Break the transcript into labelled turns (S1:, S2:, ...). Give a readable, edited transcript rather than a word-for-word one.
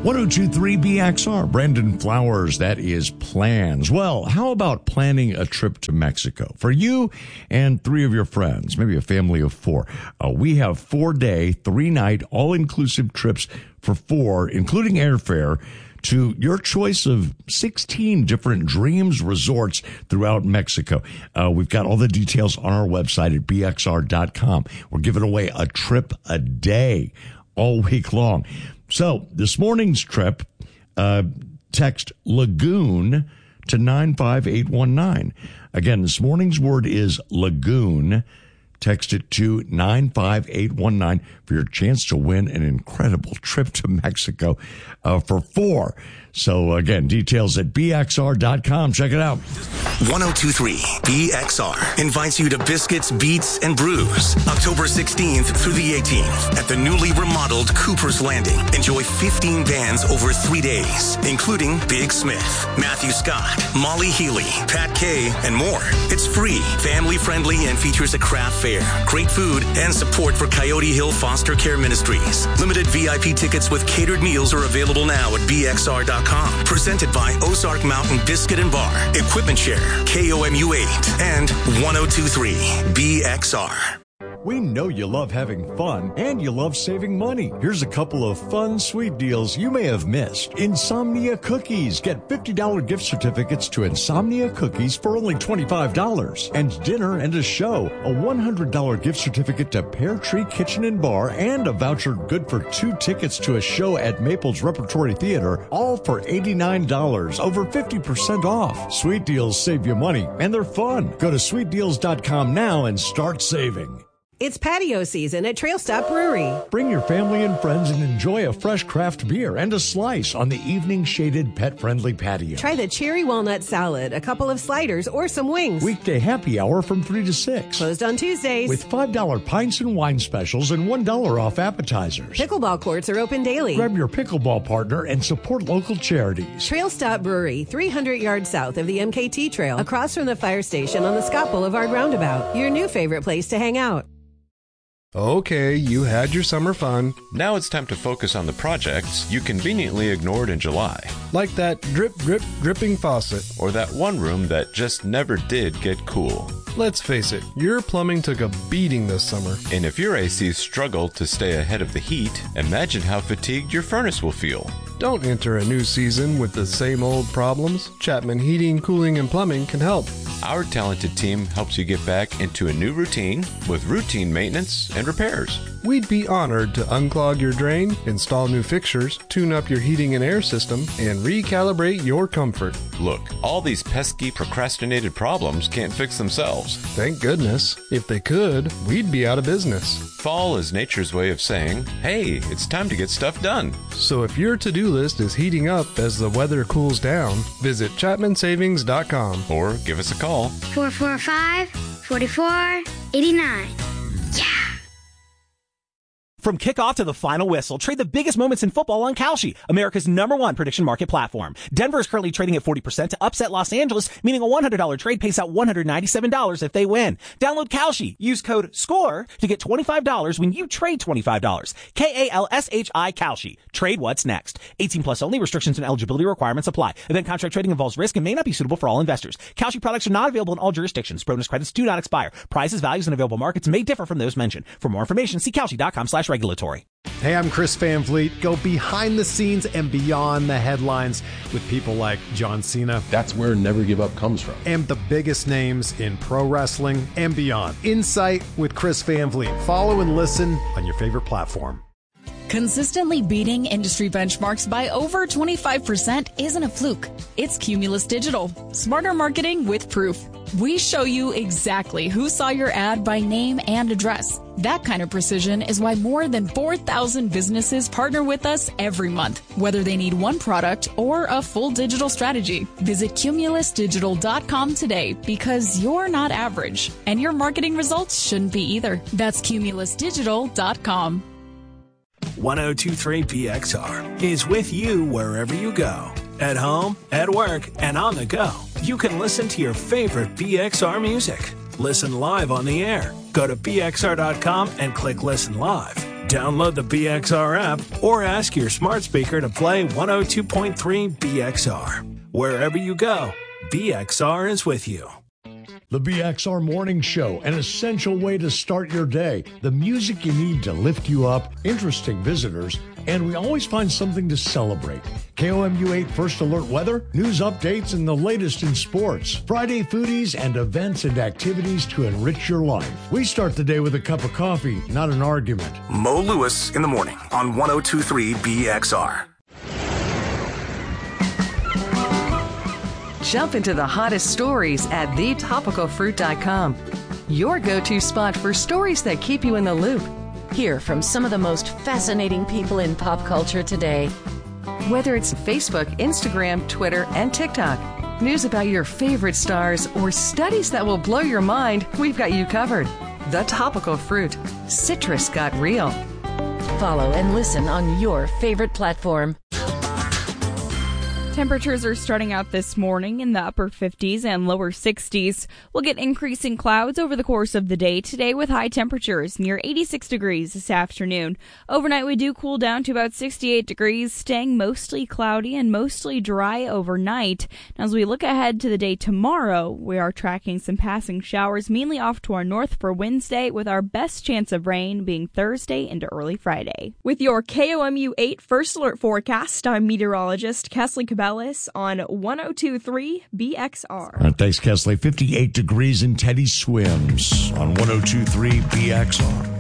S1: 1023 BXR, Brandon Flowers, that is plans. Well, how about planning a trip to Mexico for you and 3 of your friends, maybe a family of 4? We have 4-day, 3-night, all-inclusive trips for 4, including airfare, to your choice of 16 different dreams resorts throughout Mexico. We've got all the details on our website at bxr.com. We're giving away a trip a day all week long. So this morning's trip, text Lagoon to 95819. Again, this morning's word is Lagoon. Text it to 95819 for your chance to win an incredible trip to Mexico for 4. So, again, details at bxr.com. Check it out.
S2: 1023 BXR invites you to Biscuits, Beats, and Brews October 16th through the 18th at the newly remodeled Cooper's Landing. Enjoy 15 bands over 3 days, including Big Smith, Matthew Scott, Molly Healy, Pat Kay, and more. It's free, family-friendly, and features a craft fair, great food, and support for Coyote Hill Foster Care Ministries. Limited VIP tickets with catered meals are available now at bxr.com. Presented by Ozark Mountain Biscuit and Bar, Equipment Share, KOMU 8, and 1023 BXR.
S1: We know you love having fun and you love saving money. Here's a couple of fun, sweet deals you may have missed. Insomnia Cookies. Get $50 gift certificates to Insomnia Cookies for only $25. And dinner and a show. A $100 gift certificate to Pear Tree Kitchen and Bar and a voucher good for 2 tickets to a show at Maples Repertory Theater, all for $89, over 50% off. Sweet deals save you money and they're fun. Go to sweetdeals.com now and start saving.
S3: It's patio season at Trail Stop Brewery.
S1: Bring your family and friends and enjoy a fresh craft beer and a slice on the evening-shaded, pet-friendly patio.
S3: Try the cherry walnut salad, a couple of sliders, or some wings.
S1: Weekday happy hour from 3 to 6.
S3: Closed on Tuesdays.
S1: With $5 pints and wine specials and $1 off appetizers.
S3: Pickleball courts are open daily.
S1: Grab your pickleball partner and support local charities.
S3: Trail Stop Brewery, 300 yards south of the MKT Trail, across from the fire station on the Scott Boulevard roundabout. Your new favorite place to hang out.
S4: Okay, you had your summer fun.
S5: Now it's time to focus on the projects you conveniently ignored in July.
S4: Like that drip, drip, dripping faucet.
S5: Or that one room that just never did get cool.
S4: Let's face it, your plumbing took a beating this summer.
S5: And if your ACs struggle to stay ahead of the heat, imagine how fatigued your furnace will feel.
S4: Don't enter a new season with the same old problems. Chapman Heating, Cooling, and Plumbing can help.
S5: Our talented team helps you get back into a new routine with routine maintenance and repairs.
S4: We'd be honored to unclog your drain, install new fixtures, tune up your heating and air system, and recalibrate your comfort.
S5: Look, all these pesky procrastinated problems can't fix themselves.
S4: Thank goodness. If they could, we'd be out of business.
S5: Fall is nature's way of saying, hey, it's time to get stuff done.
S4: So if your to-do list is heating up as the weather cools down, visit ChapmanSavings.com.
S5: Or give us a call.
S6: 445-4489. Yeah!
S7: From kickoff to the final whistle, trade the biggest moments in football on Kalshi, America's #1 prediction market platform. Denver is currently trading at 40% to upset Los Angeles, meaning a $100 trade pays out $197 if they win. Download Kalshi. Use code SCORE to get $25 when you trade $25. KALSHI Kalshi. Trade what's next. 18 plus only. Restrictions and eligibility requirements apply. Event contract trading involves risk and may not be suitable for all investors. Kalshi products are not available in all jurisdictions. Bonus credits do not expire. Prices, values, and available markets may differ from those mentioned. For more information, see Kalshi.com/regulatory.
S8: Hey, I'm Chris Van Vliet. Go behind the scenes and beyond the headlines with people like John Cena.
S9: That's where Never Give Up comes from.
S8: And the biggest names in pro wrestling and beyond. Insight with Chris Van Vliet. Follow and listen on your favorite platform.
S10: Consistently beating industry benchmarks by over 25% isn't a fluke. It's Cumulus Digital. Smarter marketing with proof. We show you exactly who saw your ad by name and address. That kind of precision is why more than 4,000 businesses partner with us every month, whether they need one product or a full digital strategy. Visit cumulusdigital.com today because you're not average, and your marketing results shouldn't be either. That's cumulusdigital.com.
S11: 1023 BXR is with you wherever you go. At home, at work, and on the go. You can listen to your favorite BXR music. Listen live on the air. Go to bxr.com and click Listen Live. Download the BXR app or ask your smart speaker to play 102.3 BXR. Wherever you go, BXR is with you.
S1: The BXR Morning Show, an essential way to start your day. The music you need to lift you up, interesting visitors, and we always find something to celebrate. KOMU 8 First Alert weather, news updates, and the latest in sports. Friday foodies and events and activities to enrich your life. We start the day with a cup of coffee, not an argument.
S2: Mo Lewis in the morning on 102.3 BXR.
S12: Jump into the hottest stories at thetopicalfruit.com. Your go-to spot for stories that keep you in the loop.
S13: Hear from some of the most fascinating people in pop culture today.
S12: Whether it's Facebook, Instagram, Twitter, and TikTok, news about your favorite stars, or studies that will blow your mind, we've got you covered. The Topical Fruit. Citrus got real.
S13: Follow and listen on your favorite platform.
S14: Temperatures are starting out this morning in the upper 50s and lower 60s. We'll get increasing clouds over the course of the day today with high temperatures near 86 degrees this afternoon. Overnight, we do cool down to about 68 degrees, staying mostly cloudy and mostly dry overnight. Now, as we look ahead to the day tomorrow, we are tracking some passing showers, mainly off to our north for Wednesday, with our best chance of rain being Thursday into early Friday.
S15: With your KOMU 8 First Alert forecast, I'm meteorologist Kesley Cabellis on 102.3 BXR.
S1: Thanks, Kesley. 58 degrees in Teddy Swims on 102.3 BXR.